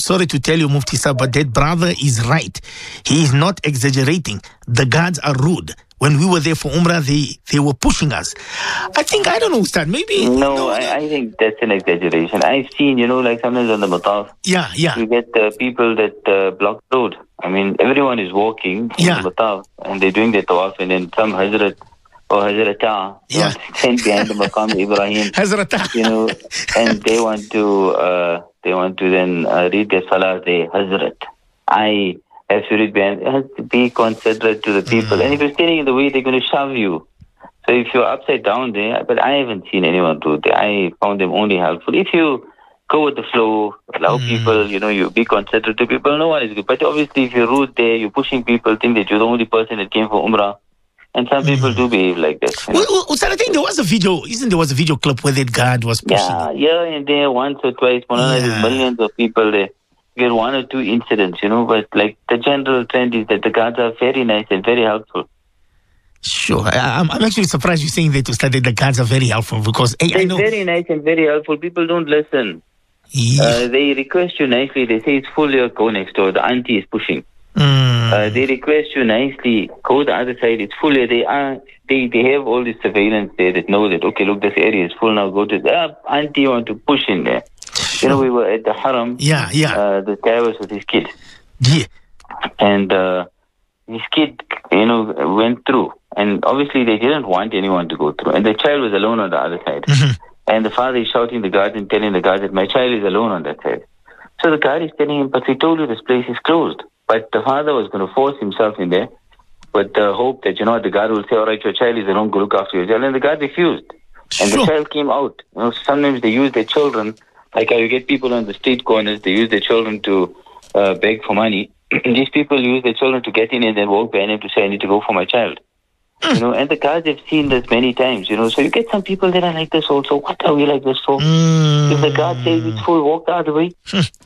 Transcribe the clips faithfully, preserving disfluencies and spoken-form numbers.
sorry to tell you, Mufti Sab, but that brother is right. He is not exaggerating. The guards are rude. When we were there for Umrah, they, they were pushing us. I think, I don't know, Ustad, maybe... No, no I, I think that's an exaggeration. I've seen, you know, like sometimes on the Mataf, yeah, yeah. you get uh, people that uh, block the road. I mean, everyone is walking yeah. on the Mataf, and they're doing their tawaf, and then some Hazrat or Hazratah yeah. stand behind the Maqam Ibrahim, Hazratah. you know, and they want to, uh, they want to then uh, read their salah, they Hazrat. I... As you read behind, it has to be considerate to the people. Mm. And if you're standing in the way, they're going to shove you. So if you're upside down there, but I haven't seen anyone do that. I found them only helpful. If you go with the flow, allow mm. people, you know, you be considerate to people, no one is good. But obviously, if you're rude there, you're pushing people, think that you're the only person that came for Umrah. And some people mm. do behave like that. Well, well, well, I think there was a video, isn't there was a video clip where that guard was pushing? Yeah, yeah, and there once or twice, yeah. There's millions of people there. Get one or two incidents, you know, but like the general trend is that the guards are very nice and very helpful. Sure. I, I'm, I'm actually surprised you're saying that to start that the guards are very helpful because hey, they're I know... very nice and very helpful. People don't listen. Yeah. Uh, they request you nicely. They say it's full, your go next door. The auntie is pushing. Mm. Uh, they request you nicely. Go the other side. It's full. They are. They they have all this surveillance there that know that okay, look, this area is full now. Go to the uh, auntie. You want to push in there. You know, we were at the Haram. Yeah, yeah. Uh, the guy was with his kid. Yeah. And uh, his kid, you know, went through. And obviously they didn't want anyone to go through. And the child was alone on the other side. Mm-hmm. And the father is shouting the guards and telling the guards that my child is alone on that side. So the guard is telling him, but we told you this place is closed. But the father was going to force himself in there with the hope that, you know, the guard will say, all right, your child is alone, go look after your child. And the guard refused. And sure. the child came out. You know, sometimes they use their children. Like how you get people on the street corners, they use their children to uh, beg for money. These people use their children to get in and then walk behind him to say, I need to go for my child. Mm. You know, and the guards have seen this many times, you know. So you get some people that are like this also. What are we like this for? Mm. If the guard says it's full, walk the other way.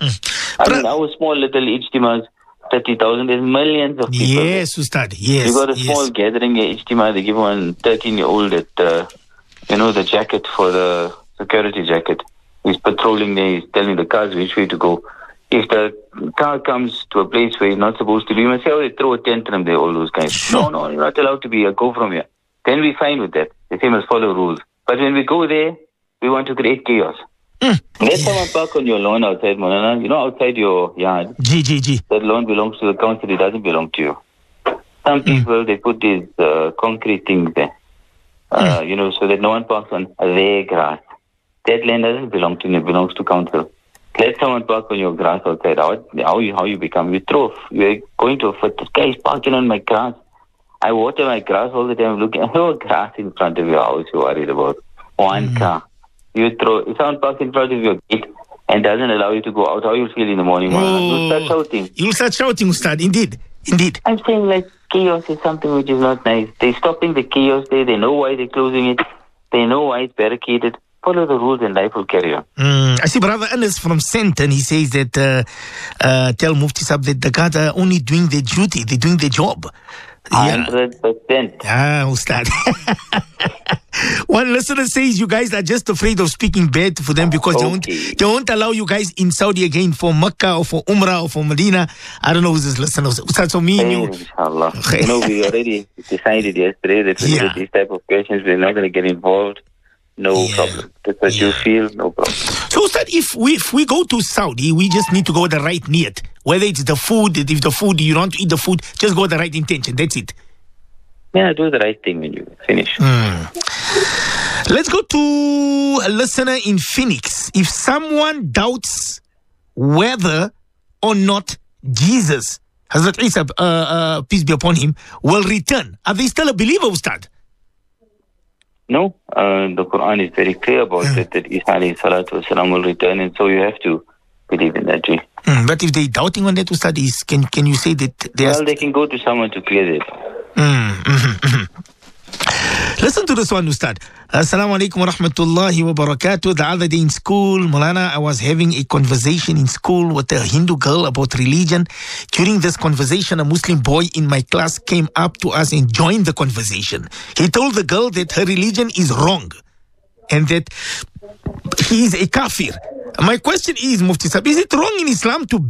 I mean, our small little Ijtimas, thirty thousand, there's millions of people. Yes, Ustad, yes. You got a small yes. gathering at Ijtima, they give one thirteen-year-old at, uh, you know, the jacket for the security jacket. He's patrolling there, he's telling the cars which way to go. If the car comes to a place where he's not supposed to be, you must say, oh, they throw a tantrum there, all those guys. Sure. No, no, you're not allowed to be here, go from here. Then we're fine with that. They say must follow rules. But when we go there, we want to create chaos. Mm. Let someone park on your lawn outside, Monana. You know, outside your yard. G, G, G. That lawn belongs to the council, it doesn't belong to you. Some people, mm. they put these uh, concrete things there. Uh, mm. You know, so that no one parks on their grass. That land doesn't belong to you, it belongs to council. Let someone park on your grass outside. How, how, you, how you become? You throw. You're going to a foot. This guy is parking on my grass. I water my grass all the time. Looking at no grass in front of your house you're worried about. One mm. car. You throw. If someone parks in front of your gate and doesn't allow you to go out, how you feel in the morning? Oh, you'll start shouting. You'll start shouting, Ustad. Indeed. Indeed. I'm saying like chaos is something which is not nice. They're stopping the chaos there. They know why they're closing it. They know why it's barricaded. Follow the rules and life will carry on. Mm, I see Brother Anas from Senton. He says that uh, uh, tell Mufti Sab that the guards are only doing their duty. They're doing their job. one hundred percent. Ah, Ustad. One listener says you guys are just afraid of speaking bad for them because okay. they won't they won't allow you guys in Saudi again for Mecca or for Umrah or for Medina. I don't know who's this listener. Ustad, so me and you. Inshallah. You know, we already decided yesterday that we yeah. these type of questions, we're not going to get involved. No yeah. problem. That's what yeah. you feel, no problem. So, Ustad, if we if we go to Saudi, we just need to go with the right niyat. Whether it's the food, if the food, you don't eat the food, just go with the right intention. That's it. Yeah, do the right thing when you finish. Mm. Let's go to a listener in Phoenix. If someone doubts whether or not Jesus, Hazrat Isa, uh, uh, peace be upon him, will return, are they still a believer, Ustad? No, uh, the Quran is very clear about mm. it, that Isa alayhi salatu wasalam will return, and so you have to believe in that. Mm, but if they're doubting on that, Ustad, is, can, can you say that they well, are... they can go to someone to clear it. Mm, mm-hmm, mm-hmm. Listen to this one, Ustad. Assalamu alaikum wa rahmatullahi wa barakatuh. The other day in school, Maulana, I was having a conversation in school with a Hindu girl about religion. During this conversation, a Muslim boy in my class came up to us and joined the conversation. He told the girl that her religion is wrong and that he is a kafir. My question is, Mufti Sahib, is it wrong in Islam to